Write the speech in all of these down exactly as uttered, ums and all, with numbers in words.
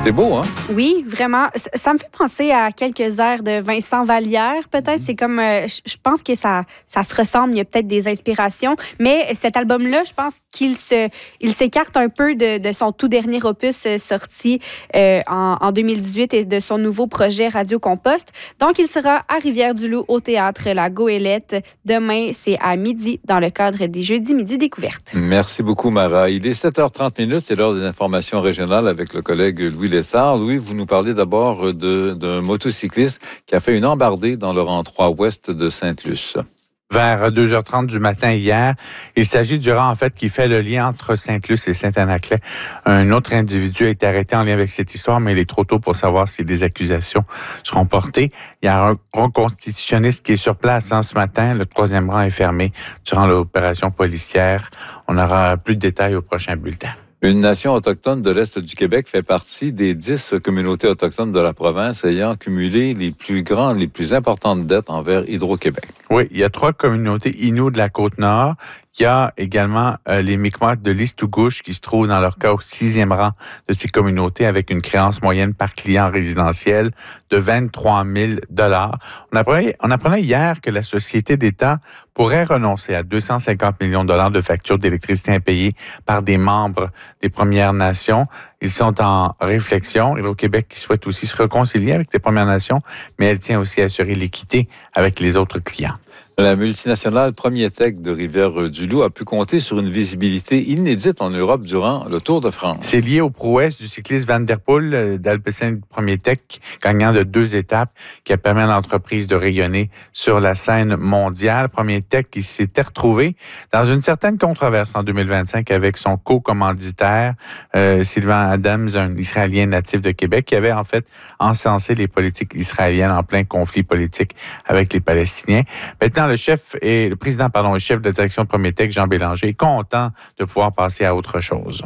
C'est beau, hein? Oui, vraiment. Ça, ça me fait penser à quelques airs de Vincent Vallière, peut-être. Mm-hmm. C'est comme, euh, je pense que ça, ça se ressemble. Il y a peut-être des inspirations. Mais cet album-là, je pense qu'il se, il s'écarte un peu de, de son tout dernier opus euh, sorti euh, en, en deux mille dix-huit et de son nouveau projet Radio Compost. Donc, il sera à Rivière-du-Loup au théâtre La Goélette. Demain, c'est à midi dans le cadre des Jeudis Midi Découvertes. Merci beaucoup, Mara. Il est sept heures trente minutes. C'est l'heure des informations régionales avec le collègue Louis Lessard. Louis, vous nous parlez d'abord de, d'un motocycliste qui a fait une embardée dans le rang trois ouest de Sainte-Luce. Vers deux heures trente du matin hier, il s'agit du rang en fait qui fait le lien entre Sainte-Luce et Saint-Anaclet. Un autre individu a été arrêté en lien avec cette histoire, mais il est trop tôt pour savoir si des accusations seront portées. Il y a un reconstitutionniste qui est sur place hein, ce matin. Le troisième rang est fermé durant l'opération policière. On aura plus de détails au prochain bulletin. Une nation autochtone de l'Est du Québec fait partie des dix communautés autochtones de la province ayant cumulé les plus grandes, les plus importantes dettes envers Hydro-Québec. Oui, il y a trois communautés Innu de la Côte-Nord. Il y a également euh, les Mi'kmaq de l'Istugouche qui se trouvent dans leur cas au sixième rang de ces communautés avec une créance moyenne par client résidentiel de vingt-trois mille dollars. On apprenait, on apprenait hier que la Société d'État pourrait renoncer à deux cent cinquante millions de dollars de factures d'électricité impayées par des membres des Premières Nations. Ils sont en réflexion. Hydro-Québec qui souhaite aussi se réconcilier avec les Premières Nations, mais elle tient aussi à assurer l'équité avec les autres clients. La multinationale Premier Tech de Rivière-du-Loup a pu compter sur une visibilité inédite en Europe durant le Tour de France. C'est lié aux prouesses du cycliste Van der Poel d'Alpecin Premier Tech, gagnant de deux étapes, qui a permis à l'entreprise de rayonner sur la scène mondiale. Premier Tech qui s'était retrouvé dans une certaine controverse en deux mille vingt-cinq avec son co-commanditaire euh, Sylvain Adams, un Israélien natif de Québec, qui avait en fait encensé les politiques israéliennes en plein conflit politique avec les Palestiniens. Maintenant, le chef et le président, pardon, le chef de la direction de Premier Tech, Jean Bélanger, est content de pouvoir passer à autre chose.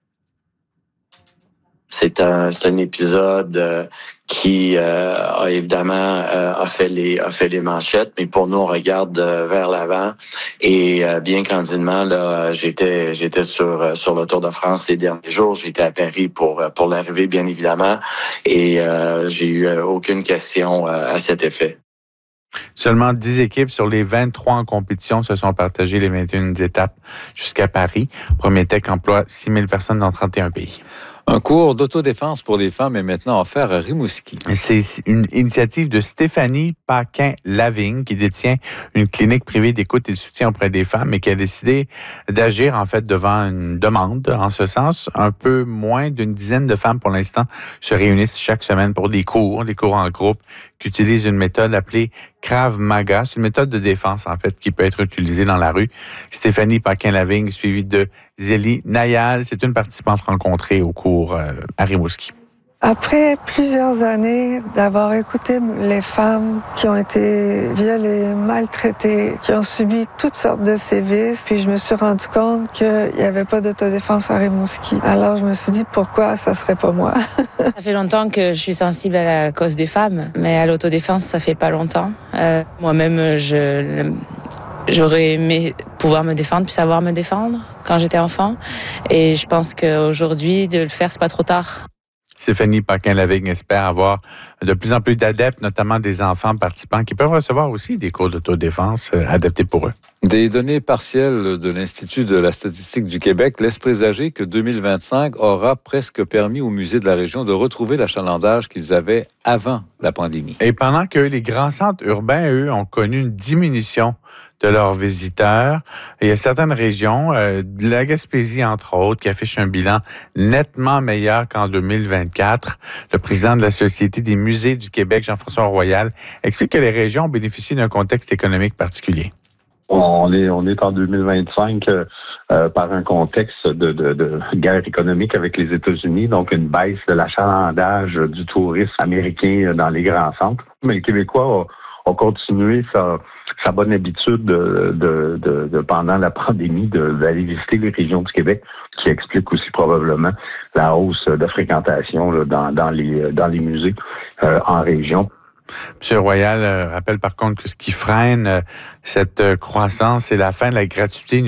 C'est un, c'est un épisode euh, qui euh, a évidemment euh, a fait les a fait les manchettes, mais pour nous on regarde euh, vers l'avant et euh, bien candidement là j'étais j'étais sur euh, sur le Tour de France les derniers jours, j'étais à Paris pour pour l'arrivée bien évidemment et euh, j'ai eu euh, aucune question euh, à cet effet. Seulement dix équipes sur les vingt-trois en compétition se sont partagées les vingt et une étapes jusqu'à Paris. Premier Tech emploie six mille personnes dans trente et un pays. Un cours d'autodéfense pour les femmes est maintenant offert à Rimouski. C'est une initiative de Stéphanie Paquin-Lavigne qui détient une clinique privée d'écoute et de soutien auprès des femmes et qui a décidé d'agir en fait devant une demande en ce sens. Un peu moins d'une dizaine de femmes pour l'instant se réunissent chaque semaine pour des cours, des cours en groupe qui utilisent une méthode appelée Krav Maga. C'est une méthode de défense, en fait, qui peut être utilisée dans la rue. Stéphanie Paquin-Lavigne, suivie de Zélie Nayal. C'est une participante rencontrée au cours euh, à Rimouski. Après plusieurs années d'avoir écouté les femmes qui ont été violées, maltraitées, qui ont subi toutes sortes de sévices, puis je me suis rendu compte qu'il n'y avait pas d'autodéfense à Rimouski. Alors je me suis dit pourquoi ça serait pas moi. Ça fait longtemps que je suis sensible à la cause des femmes, mais à l'autodéfense ça fait pas longtemps. Euh, moi-même je J'aurais aimé pouvoir me défendre puis savoir me défendre quand j'étais enfant, et je pense qu'aujourd'hui de le faire c'est pas trop tard. Stéphanie Paquin-Lavigne espère avoir de plus en plus d'adeptes, notamment des enfants participants, qui peuvent recevoir aussi des cours d'autodéfense adaptés pour eux. Des données partielles de l'Institut de la statistique du Québec laissent présager que deux mille vingt-cinq aura presque permis aux musées de la région de retrouver l'achalandage qu'ils avaient avant la pandémie. Et pendant que les grands centres urbains, eux, ont connu une diminution de leurs visiteurs. Il y a certaines régions, euh, de la Gaspésie entre autres, qui affichent un bilan nettement meilleur qu'en deux mille vingt-quatre. Le président de la Société des musées du Québec, Jean-François Royal, explique que les régions ont bénéficié d'un contexte économique particulier. On est, on est en deux mille vingt-cinq euh, euh, par un contexte de, de, de guerre économique avec les États-Unis, donc une baisse de l'achalandage du tourisme américain dans les grands centres. Mais le Québécois a, a continué sa, sa bonne habitude de, de, de, de pendant la pandémie de, d'aller visiter les régions du Québec, qui explique aussi probablement la hausse de fréquentation là, dans, dans, les, dans les musées euh, en région. M. Royal euh, rappelle par contre que ce qui freine euh, cette euh, croissance, c'est la fin de la gratuité